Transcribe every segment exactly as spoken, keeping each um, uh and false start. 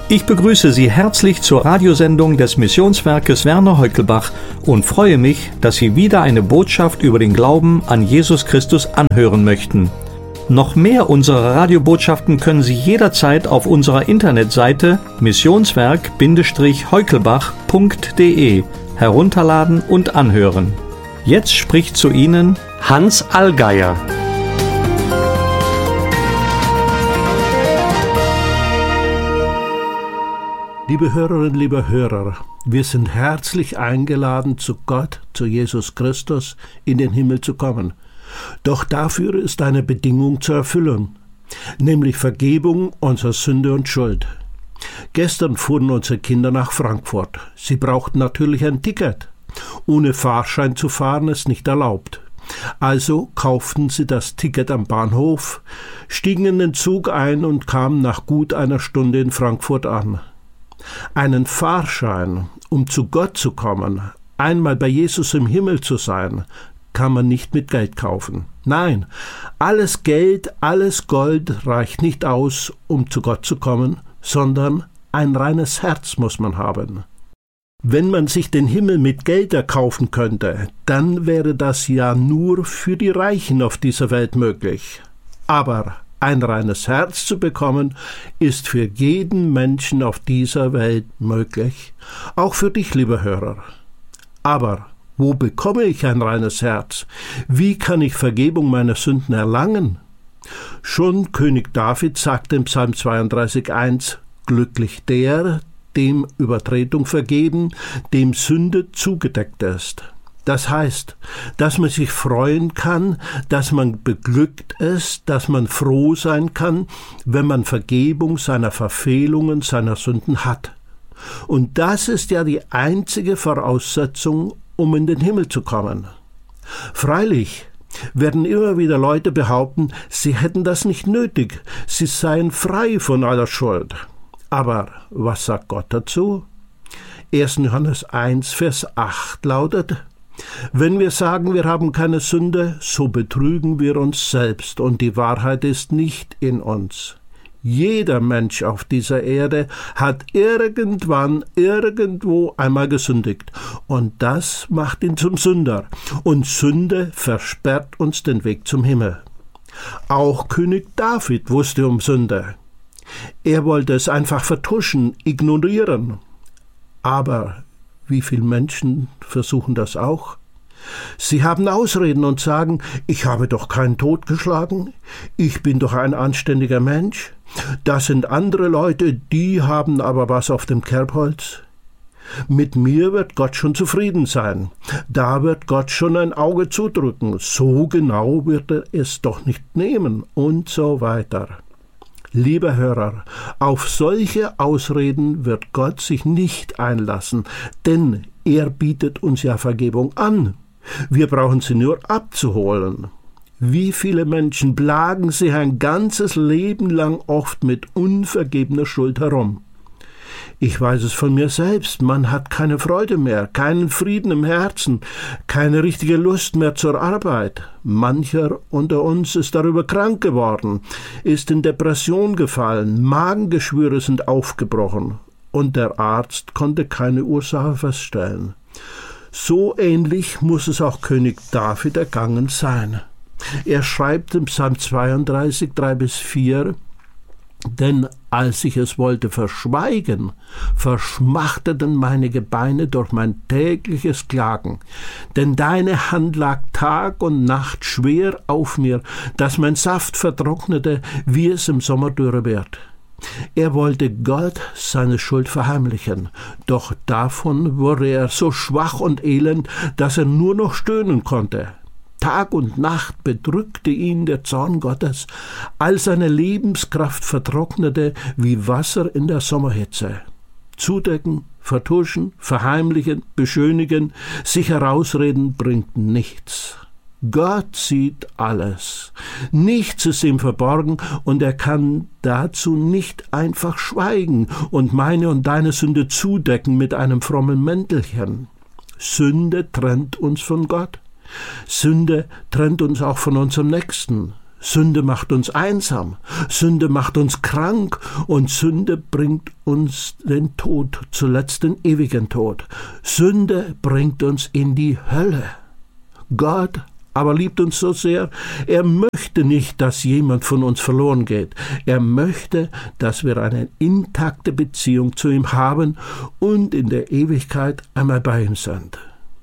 Ich begrüße Sie herzlich zur Radiosendung des Missionswerkes Werner Heukelbach und freue mich, dass Sie wieder eine Botschaft über den Glauben an Jesus Christus anhören möchten. Noch mehr unserer Radiobotschaften können Sie jederzeit auf unserer Internetseite missionswerk Heukelbach punkt de herunterladen und anhören. Jetzt spricht zu Ihnen Hans Allgeier. Liebe Hörerinnen, liebe Hörer, wir sind herzlich eingeladen, zu Gott, zu Jesus Christus, in den Himmel zu kommen. Doch dafür ist eine Bedingung zu erfüllen, nämlich Vergebung unserer Sünde und Schuld. Gestern fuhren unsere Kinder nach Frankfurt. Sie brauchten natürlich ein Ticket. Ohne Fahrschein zu fahren ist nicht erlaubt. Also kauften sie das Ticket am Bahnhof, stiegen in den Zug ein und kamen nach gut einer Stunde in Frankfurt an. Einen Fahrschein, um zu Gott zu kommen, einmal bei Jesus im Himmel zu sein, kann man nicht mit Geld kaufen. Nein, alles Geld, alles Gold reicht nicht aus, um zu Gott zu kommen, sondern ein reines Herz muss man haben. Wenn man sich den Himmel mit Geld erkaufen könnte, dann wäre das ja nur für die Reichen auf dieser Welt möglich. Aber ein reines Herz zu bekommen, ist für jeden Menschen auf dieser Welt möglich, auch für dich, lieber Hörer. Aber wo bekomme ich ein reines Herz? Wie kann ich Vergebung meiner Sünden erlangen? Schon König David sagte im Psalm zweiunddreißig eins: Glücklich der, dem Übertretung vergeben, dem Sünde zugedeckt ist. Das heißt, dass man sich freuen kann, dass man beglückt ist, dass man froh sein kann, wenn man Vergebung seiner Verfehlungen, seiner Sünden hat. Und das ist ja die einzige Voraussetzung, um in den Himmel zu kommen. Freilich werden immer wieder Leute behaupten, sie hätten das nicht nötig, sie seien frei von aller Schuld. Aber was sagt Gott dazu? erster Johannes eins, Vers acht lautet: Wenn wir sagen, wir haben keine Sünde, so betrügen wir uns selbst und die Wahrheit ist nicht in uns. Jeder Mensch auf dieser Erde hat irgendwann, irgendwo einmal gesündigt. Und das macht ihn zum Sünder. Und Sünde versperrt uns den Weg zum Himmel. Auch König David wusste um Sünde. Er wollte es einfach vertuschen, ignorieren. Aber wie viele Menschen versuchen das auch? Sie haben Ausreden und sagen, ich habe doch keinen totgeschlagen, ich bin doch ein anständiger Mensch, das sind andere Leute, die haben aber was auf dem Kerbholz. Mit mir wird Gott schon zufrieden sein, da wird Gott schon ein Auge zudrücken, so genau wird er es doch nicht nehmen und so weiter. Lieber Hörer, auf solche Ausreden wird Gott sich nicht einlassen, denn er bietet uns ja Vergebung an. Wir brauchen sie nur abzuholen. Wie viele Menschen plagen sich ein ganzes Leben lang oft mit unvergebener Schuld herum? Ich weiß es von mir selbst, man hat keine Freude mehr, keinen Frieden im Herzen, keine richtige Lust mehr zur Arbeit. Mancher unter uns ist darüber krank geworden, ist in Depression gefallen, Magengeschwüre sind aufgebrochen und der Arzt konnte keine Ursache feststellen. So ähnlich muss es auch König David ergangen sein. Er schreibt im Psalm zweiunddreißig, drei bis vier, denn als ich es wollte verschweigen, verschmachteten meine Gebeine durch mein tägliches Klagen. Denn deine Hand lag Tag und Nacht schwer auf mir, dass mein Saft vertrocknete, wie es im Sommer dürre wird. Er wollte Gott seine Schuld verheimlichen, doch davon wurde er so schwach und elend, dass er nur noch stöhnen konnte. Tag und Nacht bedrückte ihn der Zorn Gottes, all seine Lebenskraft vertrocknete wie Wasser in der Sommerhitze. Zudecken, vertuschen, verheimlichen, beschönigen, sich herausreden bringt nichts. Gott sieht alles. Nichts ist ihm verborgen und er kann dazu nicht einfach schweigen und meine und deine Sünde zudecken mit einem frommen Mäntelchen. Sünde trennt uns von Gott. Sünde trennt uns auch von unserem Nächsten. Sünde macht uns einsam, Sünde macht uns krank und Sünde bringt uns den Tod, zuletzt den ewigen Tod. Sünde bringt uns in die Hölle. Gott aber liebt uns so sehr, er möchte nicht, dass jemand von uns verloren geht. Er möchte, dass wir eine intakte Beziehung zu ihm haben und in der Ewigkeit einmal bei ihm sind.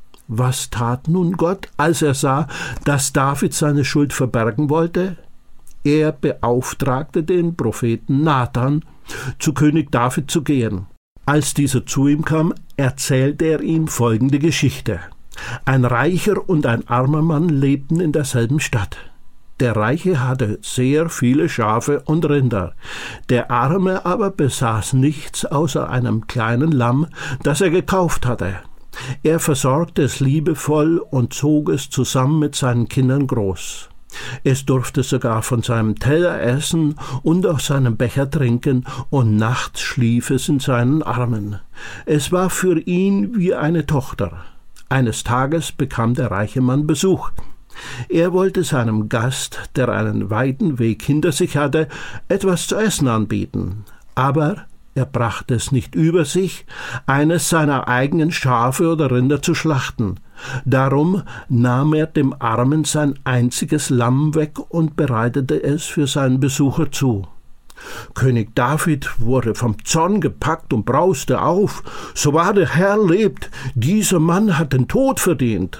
Was tat nun Gott, als er sah, dass David seine Schuld verbergen wollte? Er beauftragte den Propheten Nathan, zu König David zu gehen. Als dieser zu ihm kam, erzählte er ihm folgende Geschichte. Ein reicher und ein armer Mann lebten in derselben Stadt. Der Reiche hatte sehr viele Schafe und Rinder. Der Arme aber besaß nichts außer einem kleinen Lamm, das er gekauft hatte. Er versorgte es liebevoll und zog es zusammen mit seinen Kindern groß. Es durfte sogar von seinem Teller essen und aus seinem Becher trinken, und nachts schlief es in seinen Armen. Es war für ihn wie eine Tochter. Eines Tages bekam der reiche Mann Besuch. Er wollte seinem Gast, der einen weiten Weg hinter sich hatte, etwas zu essen anbieten. Aber er brachte es nicht über sich, eines seiner eigenen Schafe oder Rinder zu schlachten. Darum nahm er dem Armen sein einziges Lamm weg und bereitete es für seinen Besucher zu. König David wurde vom Zorn gepackt und brauste auf. So wahr der Herr lebt, dieser Mann hat den Tod verdient.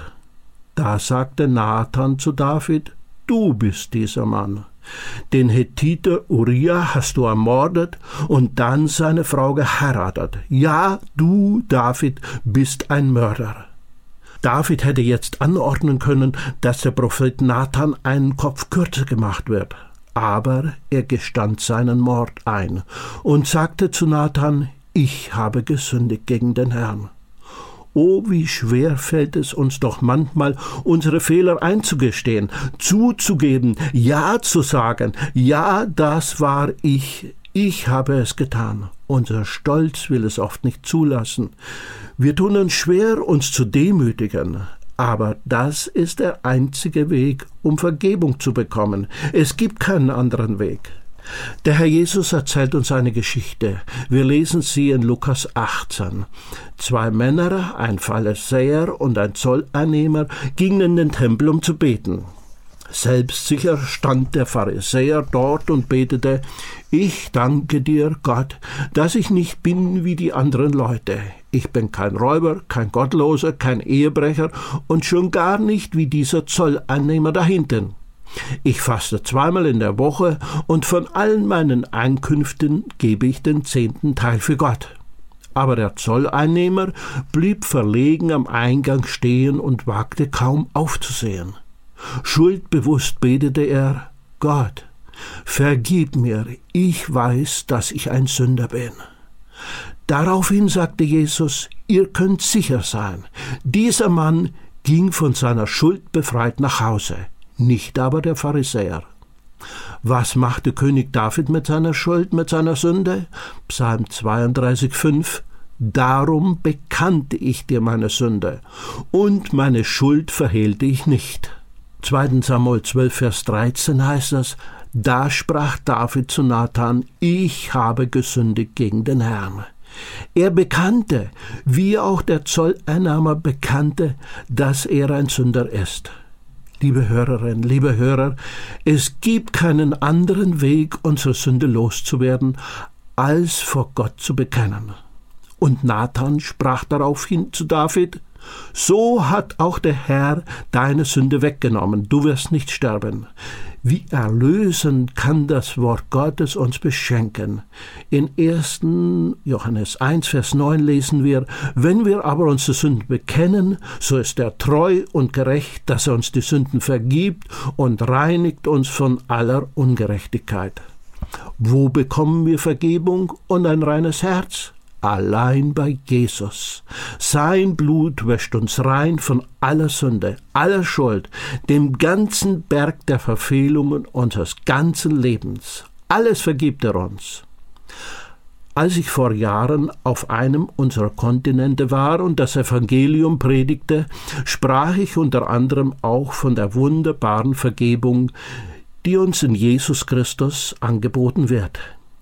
Da sagte Nathan zu David: Du bist dieser Mann. Den Hethiter Uriah hast du ermordet und dann seine Frau geheiratet. Ja, du, David, bist ein Mörder. David hätte jetzt anordnen können, dass der Prophet Nathan einen Kopf kürzer gemacht wird. Aber er gestand seinen Mord ein und sagte zu Nathan: Ich habe gesündigt gegen den Herrn. Oh, wie schwer fällt es uns doch manchmal, unsere Fehler einzugestehen, zuzugeben, Ja zu sagen, ja, das war ich, ich habe es getan. Unser Stolz will es oft nicht zulassen. Wir tun uns schwer, uns zu demütigen. Aber das ist der einzige Weg, um Vergebung zu bekommen. Es gibt keinen anderen Weg. Der Herr Jesus erzählt uns eine Geschichte. Wir lesen sie in Lukas achtzehn. Zwei Männer, ein Pharisäer und ein Zolleinnehmer, gingen in den Tempel, um zu beten. Selbstsicher stand der Pharisäer dort und betete: Ich danke dir, Gott, dass ich nicht bin wie die anderen Leute. Ich bin kein Räuber, kein Gottloser, kein Ehebrecher und schon gar nicht wie dieser Zolleinnehmer da hinten. Ich faste zweimal in der Woche und von allen meinen Einkünften gebe ich den zehnten Teil für Gott. Aber der Zolleinnehmer blieb verlegen am Eingang stehen und wagte kaum aufzusehen. Schuldbewusst betete er: Gott, vergib mir, ich weiß, dass ich ein Sünder bin. Daraufhin sagte Jesus: Ihr könnt sicher sein, dieser Mann ging von seiner Schuld befreit nach Hause, nicht aber der Pharisäer. Was machte König David mit seiner Schuld, mit seiner Sünde? Psalm zweiunddreißig, fünf. Darum bekannte ich dir meine Sünde, und meine Schuld verhehlte ich nicht. zweiter Samuel zwölf, Vers dreizehn heißt es: Da sprach David zu Nathan: Ich habe gesündigt gegen den Herrn. Er bekannte, wie auch der Zolleinnehmer bekannte, dass er ein Sünder ist. Liebe Hörerinnen, liebe Hörer, es gibt keinen anderen Weg, unsere Sünde loszuwerden, als vor Gott zu bekennen. Und Nathan sprach daraufhin zu David: So hat auch der Herr deine Sünde weggenommen, du wirst nicht sterben. Wie erlösend kann das Wort Gottes uns beschenken. In erster Johannes eins, Vers neun lesen wir: Wenn wir aber unsere Sünden bekennen, so ist er treu und gerecht, dass er uns die Sünden vergibt und reinigt uns von aller Ungerechtigkeit. Wo bekommen wir Vergebung und ein reines Herz? Allein bei Jesus. Sein Blut wäscht uns rein von aller Sünde, aller Schuld, dem ganzen Berg der Verfehlungen unseres ganzen Lebens. Alles vergibt er uns. Als ich vor Jahren auf einem unserer Kontinente war und das Evangelium predigte, sprach ich unter anderem auch von der wunderbaren Vergebung, die uns in Jesus Christus angeboten wird.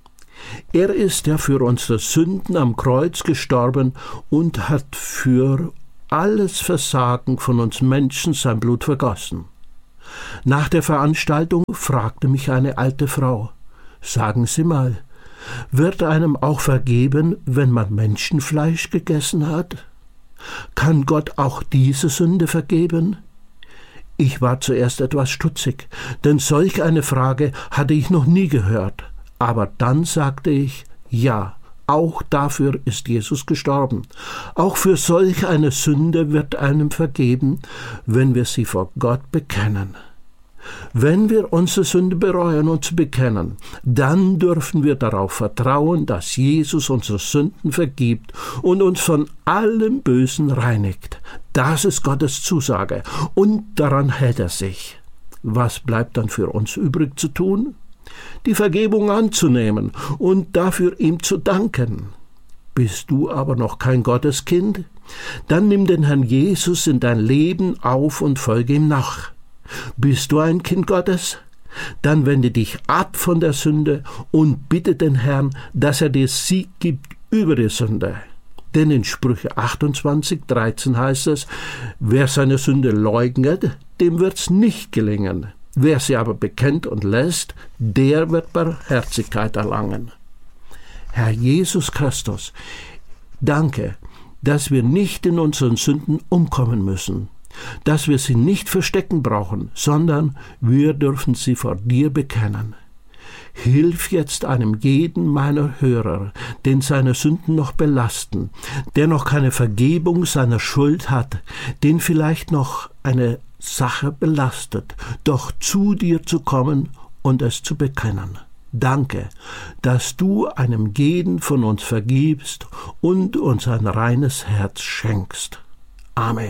Er ist ja für unsere Sünden am Kreuz gestorben und hat für alles Versagen von uns Menschen sein Blut vergossen. Nach der Veranstaltung fragte mich eine alte Frau: Sagen Sie mal, wird einem auch vergeben, wenn man Menschenfleisch gegessen hat? Kann Gott auch diese Sünde vergeben? Ich war zuerst etwas stutzig, denn solch eine Frage hatte ich noch nie gehört. Aber dann sagte ich: Ja, auch dafür ist Jesus gestorben. Auch für solch eine Sünde wird einem vergeben, wenn wir sie vor Gott bekennen. Wenn wir unsere Sünde bereuen und zu bekennen, dann dürfen wir darauf vertrauen, dass Jesus unsere Sünden vergibt und uns von allem Bösen reinigt. Das ist Gottes Zusage und daran hält er sich. Was bleibt dann für uns übrig zu tun? Die Vergebung anzunehmen und dafür ihm zu danken. Bist du aber noch kein Gotteskind? Dann nimm den Herrn Jesus in dein Leben auf und folge ihm nach. Bist du ein Kind Gottes? Dann wende dich ab von der Sünde und bitte den Herrn, dass er dir Sieg gibt über die Sünde. Denn in Sprüche achtundzwanzig, dreizehn heißt es: Wer seine Sünde leugnet, dem wird's nicht gelingen. Wer sie aber bekennt und lässt, der wird Barmherzigkeit erlangen. Herr Jesus Christus, danke, dass wir nicht in unseren Sünden umkommen müssen, dass wir sie nicht verstecken brauchen, sondern wir dürfen sie vor dir bekennen. Hilf jetzt einem jeden meiner Hörer, den seine Sünden noch belasten, der noch keine Vergebung seiner Schuld hat, den vielleicht noch eine Sache belastet, doch zu dir zu kommen und es zu bekennen. Danke, dass du einem jeden von uns vergibst und uns ein reines Herz schenkst. Amen.